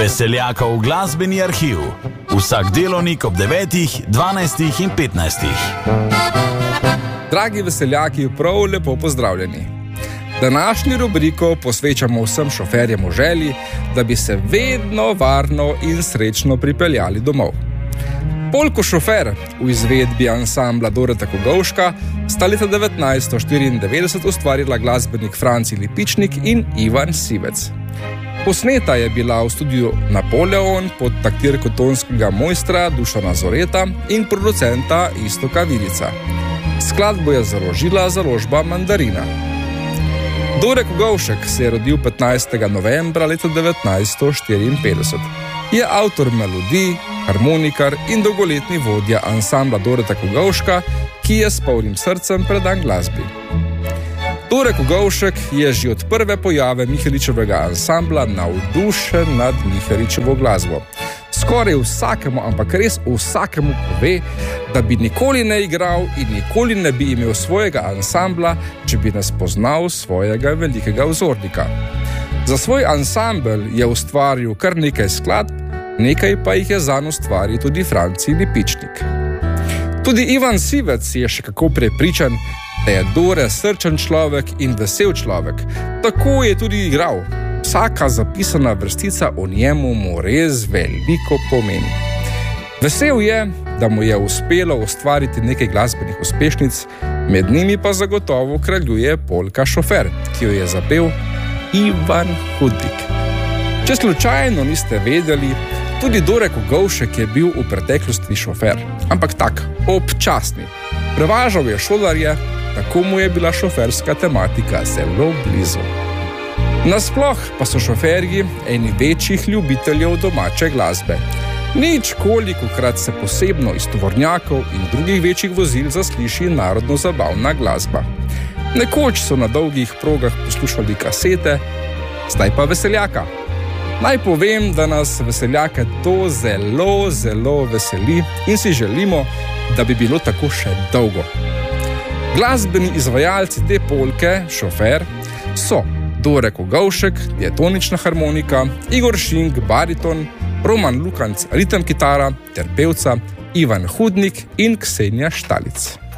Veseljakov glasbeni arhiv. Vsak delovnik ob 9, 12 in 15. Dragi veseljaki, prav lepo pozdravljeni. Današnjo rubriko posvečamo vsem šoferjem v želji, da bi se vedno varno in srečno pripeljali domov. Polko Šofer v izvedbi ansambla Doreta Kogovška sta leta 1994 ustvarila glasbenik Franci Lipičnik in Ivan Sivec. Posneta je bila v studiu Napoleon pod taktirko tonskega mojstra Dušana Zoreta in producenta Iztoka Vidica. Skladbo je založila založba Mandarina. Dore Kogovšek se je rodil 15. novembra leta 1954. Je avtor melodij, harmonikar in dolgoletni vodja ansambla Doreta Kogovška, ki je s polnim srcem predan glasbi. Dore Kogovšek je že od prve pojave Miheličevega ansambla navdušen nad Miheličevo glasbo. Skoraj vsakemu, ampak res vsakemu pove, da bi nikoli ne igral in nikoli ne bi imel svojega ansambla, če bi ne spoznal svojega velikega vzornika. Za svoj ansambel je ustvaril kar nekaj skladb, nekaj pa jih je zanj ustvaril tudi Franci Lipičnik. Tudi Ivan Sivec je še kako prepričan, da je Dore srčen človek in vesel človek. Tako je tudi igral. Vsaka zapisana vrstica o njemu mu res veliko pomeni. Vesel je, da mu je uspelo ustvariti nekaj glasbenih uspešnic, med njimi pa zagotovo kraljuje polka Šofer, ki jo je zapel Ivan Hudnik. Če slučajno niste vedeli, tudi Dore Kogovšek je bil v preteklosti šofer, ampak tak, občasni. Prevažal je šolarje, tako mu je bila šoferska tematika zelo blizu. Nasploh pa so šoferji eni večjih ljubiteljev domače glasbe. Nič kolikokrat se posebno iz tovornjakov in drugih večjih vozil zasliši narodno-zabavna glasba. Nekoč so na dolgih progah poslušali kasete, zdaj pa veseljaka. Naj povem, da nas veseljake to zelo, zelo veseli in si želimo, da bi bilo tako še dolgo. Glasbeni izvajalci te polke, Šofer, so Dore Kogovšek, diatonična harmonika, Igor Šink, bariton, Roman Lukanc, ritem kitara ter pevca Ivan Hudnik in Ksenija Štalic.